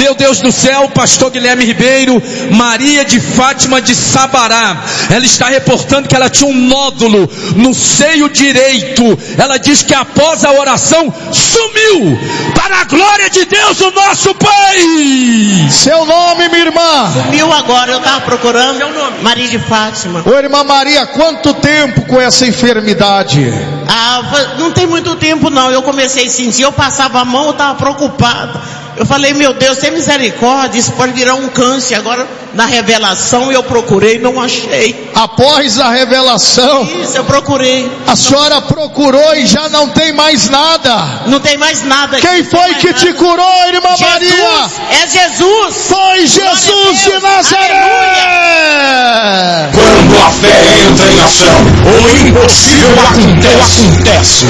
Meu Deus do céu, pastor Guilherme Ribeiro, Maria de Fátima de Sabará, ela está reportando que ela tinha um nódulo no seio direito. Ela diz que após a oração sumiu, para a glória de Deus, o nosso Pai. Seu nome, minha irmã? Sumiu agora, eu estava procurando. Seu nome? Maria de Fátima. Ô irmã Maria, quanto tempo com essa enfermidade? Não tem muito tempo não, eu comecei a sentir, eu passava a mão, eu estava preocupado. Eu falei, meu Deus, tem misericórdia, isso pode virar um câncer. Agora, na revelação, eu procurei, não achei. Após a revelação? Isso, eu procurei. A senhora procurou e já não tem mais nada? Não tem mais nada. Quem foi que te curou, irmã Maria? É Jesus. Foi Jesus de Nazaré. Aleluia. Quando a fé entra em ação, o impossível acontece.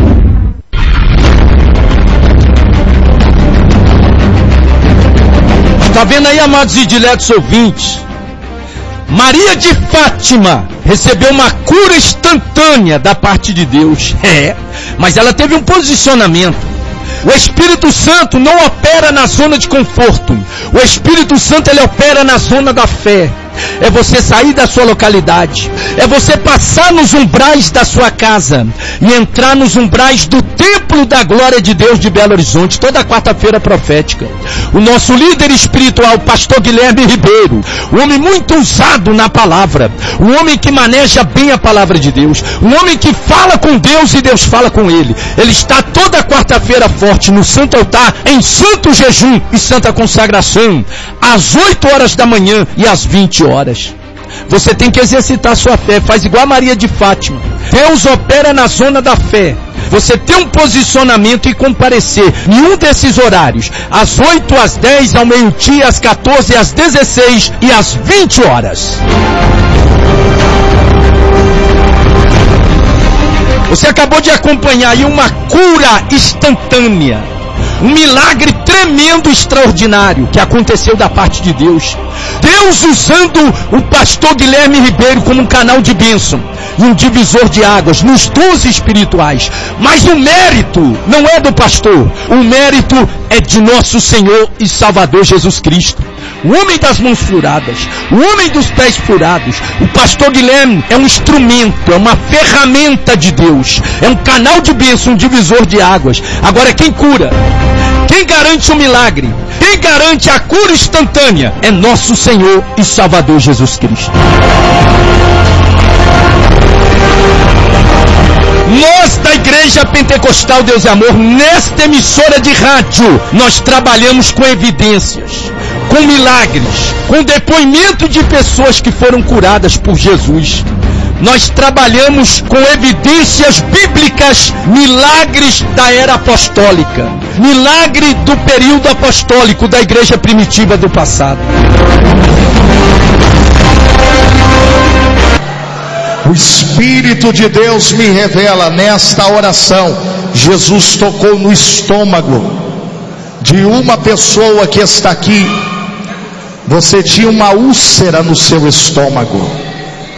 Está vendo aí, amados e diletos ouvintes? Maria de Fátima recebeu uma cura instantânea da parte de Deus. Mas ela teve um posicionamento. O Espírito Santo não opera na zona de conforto. O Espírito Santo, ele opera na zona da fé. É você sair da sua localidade, é você passar nos umbrais da sua casa e entrar nos umbrais do templo da glória de Deus de Belo Horizonte, toda quarta-feira profética. O nosso líder espiritual, pastor Guilherme Ribeiro, um homem muito usado na palavra, um homem que maneja bem a palavra de Deus, um homem que fala com Deus e Deus fala com ele. Ele está toda quarta-feira forte no santo altar, em santo jejum e santa consagração, às 8 horas da manhã e às 20 horas. Você tem que exercitar sua fé, faz igual a Maria de Fátima. Deus opera na zona da fé. Você tem um posicionamento e comparecer em um desses horários, às 8, às 10, ao meio-dia, às 14, às 16 e às 20 horas. Você acabou de acompanhar aí uma cura instantânea, um milagre tremendo, extraordinário, que aconteceu da parte de Deus. Deus usando o pastor Guilherme Ribeiro como um canal de bênção e um divisor de águas nos dons espirituais. Mas o mérito não é do pastor, o mérito é de nosso Senhor e Salvador Jesus Cristo. O homem das mãos furadas, o homem dos pés furados. O pastor Guilherme é um instrumento, é uma ferramenta de Deus, é um canal de bênção, um divisor de águas. Agora quem cura, quem garante o milagre, quem garante a cura instantânea é nosso Senhor e Salvador Jesus Cristo. Nós da Igreja Pentecostal Deus e Amor, nesta emissora de rádio, nós trabalhamos com evidências, com milagres, com depoimento de pessoas que foram curadas por Jesus. Nós trabalhamos com evidências bíblicas, milagres da era apostólica, milagre do período apostólico da igreja primitiva do passado. O Espírito de Deus me revela nesta oração. Jesus tocou no estômago de uma pessoa que está aqui. Você tinha uma úlcera no seu estômago.